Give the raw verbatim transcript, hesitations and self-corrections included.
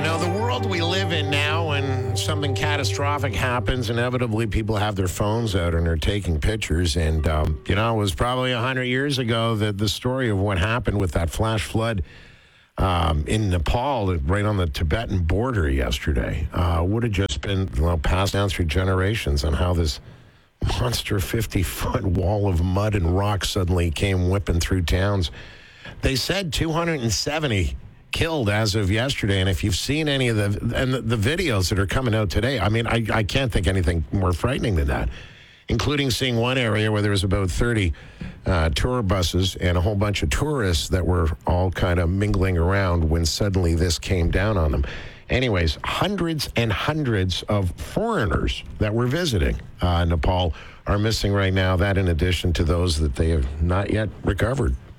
You know, the world we live in now, when something catastrophic happens, inevitably people have their phones out and are taking pictures. And, um, you know, it was probably one hundred years ago that the story of what happened with that flash flood um, in Nepal, right on the Tibetan border yesterday, uh, would have just been, well, passed down through generations on how this monster fifty-foot wall of mud and rock suddenly came whipping through towns. They said two hundred seventy killed as of yesterday, and if you've seen any of the and the, the videos that are coming out today, I mean, I, I can't think anything more frightening than that, including seeing one area where there was about thirty uh, tour buses and a whole bunch of tourists that were all kind of mingling around when suddenly this came down on them. Anyways, hundreds and hundreds of foreigners that were visiting uh, Nepal are missing right now, that in addition to those that they have not yet recovered.